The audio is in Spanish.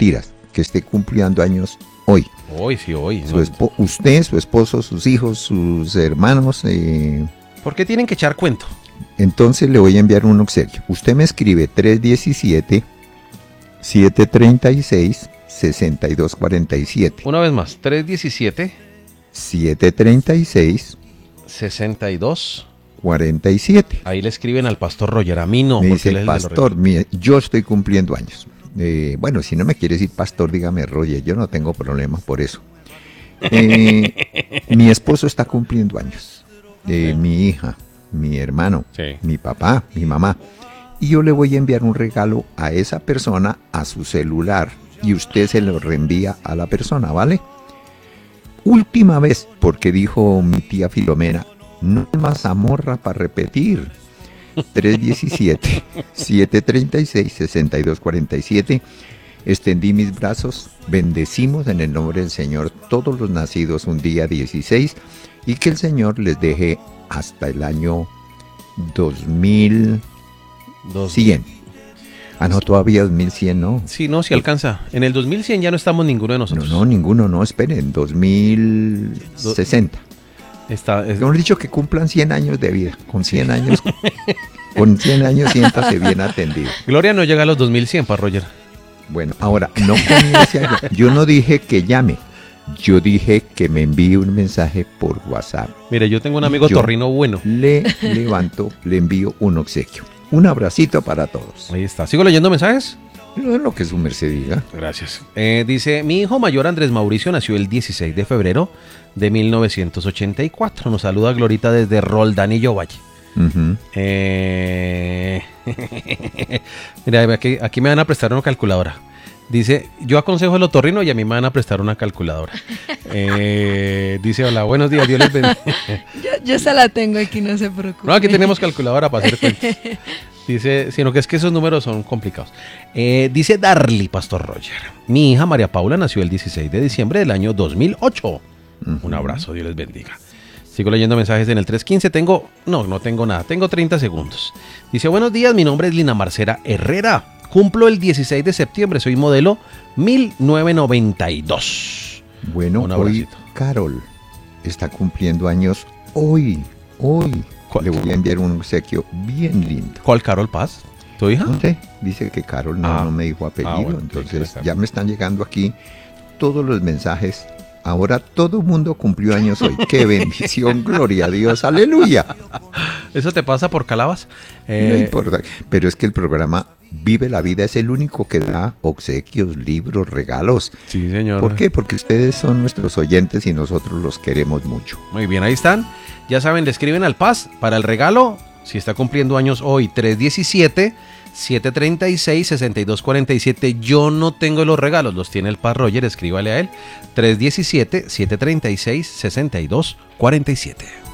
mentiras, que esté cumpliendo años hoy. Hoy, sí, hoy. Usted, su esposo, sus hijos, sus hermanos. ¿Por qué tienen que echar cuento? Entonces le voy a enviar un obsequio. Usted me escribe 317-736-6247. Una vez más, 317 736 62 47. Ahí le escriben al pastor Roger, a mí no. Me porque él dice, es el de los pastor, mire, yo estoy cumpliendo años. Bueno, si no me quiere decir pastor, dígame Roger, yo no tengo problema por eso. Mi esposo está cumpliendo años. Mi hija, mi hermano, Sí. mi papá, mi mamá. Y yo le voy a enviar un regalo a esa persona a su celular y usted se lo reenvía a la persona, ¿vale? Última vez, porque dijo mi tía Filomena, no hay más zamorra para repetir. 317-736-6247. Extendí mis brazos, bendecimos en el nombre del Señor todos los nacidos un día 16 y que el Señor les deje hasta el año 2100. Ah, no, todavía 2100, ¿no? Sí, no, si alcanza. En el 2100 ya no estamos ninguno de nosotros. No, ninguno, no, esperen, 2060. Hemos dicho que cumplan 100 años de vida. Con 100 años, con 100 años siéntase bien atendido. Gloria no llega a los 2100, para Roger. Bueno, ahora, no comience a... Yo no dije que llame. Yo dije que me envíe un mensaje por WhatsApp. Mire, yo tengo un amigo torrino bueno. Le envío un obsequio. Un abracito para todos. Ahí está. ¿Sigo leyendo mensajes? No es lo que su merced diga. Gracias. Dice, mi hijo mayor Andrés Mauricio nació el 16 de febrero de 1984. Nos saluda Glorita desde Roldanillo Valle. Uh-huh. Mira, aquí me van a prestar una calculadora. Dice, yo aconsejo el otorrino y a mí me van a prestar una calculadora. Dice, hola, buenos días, Dios les bendiga. Yo se la tengo aquí, no se preocupe. No, aquí tenemos calculadora para hacer cuentas. Dice, sino que es que esos números son complicados. Dice Darly, Pastor Roger. Mi hija María Paula nació el 16 de diciembre del año 2008. Uh-huh. Un abrazo, Dios les bendiga. Sigo leyendo mensajes en el 315. No tengo nada. Tengo 30 segundos. Dice, buenos días, mi nombre es Lina Marcela Herrera. Cumplo el 16 de septiembre. Soy modelo 1992. Bueno, hoy Carol está cumpliendo años hoy. Le voy a enviar un obsequio bien lindo. ¿Cuál Carol Paz? ¿Tu hija? No sé, dice que Carol no me dijo apellido. Bueno, entonces ya me están llegando aquí todos los mensajes. Ahora todo el mundo cumplió años hoy. ¡Qué bendición! ¡Gloria a Dios! ¡Aleluya! ¿Eso te pasa por calabas? No importa, pero es que el programa Vive la Vida es el único que da obsequios, libros, regalos. Sí, señor. ¿Por qué? Porque ustedes son nuestros oyentes y nosotros los queremos mucho. Muy bien, ahí están. Ya saben, le escriben al Paz para el regalo. Si está cumpliendo años hoy, 317-736-6247. Yo no tengo los regalos, los tiene el Paz Roger, escríbale a él. 317-736-6247.